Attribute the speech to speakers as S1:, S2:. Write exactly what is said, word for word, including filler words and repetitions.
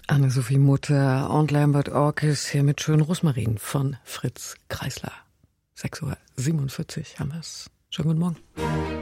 S1: Anne-Sophie Mutter und Lambert Orkes hier mit Schön Rosmarin von Fritz Kreisler. sechs Uhr siebenundvierzig haben wir es. Schönen guten Morgen.